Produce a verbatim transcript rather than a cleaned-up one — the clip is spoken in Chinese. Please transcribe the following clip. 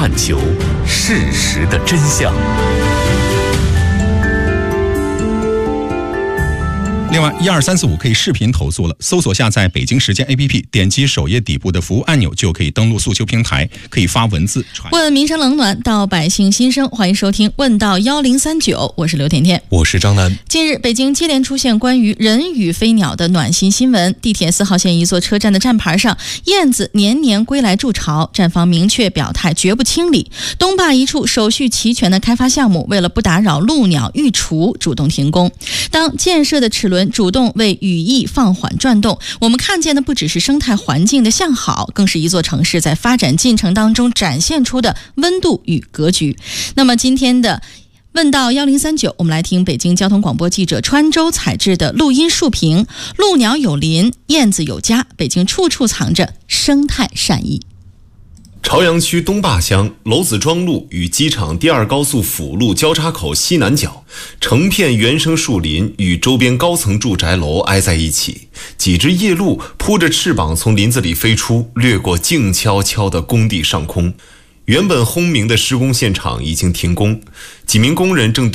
探求事实的真相。 另外，一二三四五可以视频投诉了，搜索下载北京时间 A P P， 点击首页底部的服务按钮就可以登录诉求平台，可以发文字传。 问民生冷暖，道百姓心声，欢迎收听问到一零三九，我是刘甜甜， 我是张楠。 近日，北京接连出现关于人与飞鸟的暖心新闻。地铁四号线一座车站的站牌上，燕子年年归来筑巢，站方明确表态绝不清理。东坝一处手续齐全的开发项目，为了不打扰鹭鸟育雏，主动停工。当建设的齿轮主动为羽翼放缓转动，我们看见的不只是生态环境的向好，更是一座城市在发展进程当中展现出的温度与格局。那么今天的问到一零三九，我们来听北京交通广播记者川州采制的录音述评：鹭鸟有林，燕子有家，北京处处藏着生态善意。 朝阳区东坝乡娄子庄路与机场第二高速辅路交叉口西南角，成片原生树林与周边高层住宅楼挨在一起，几只夜鹭扑着翅膀从林子里飞出，掠过静悄悄的工地上空。原本轰鸣的施工现场已经停工，几名工人正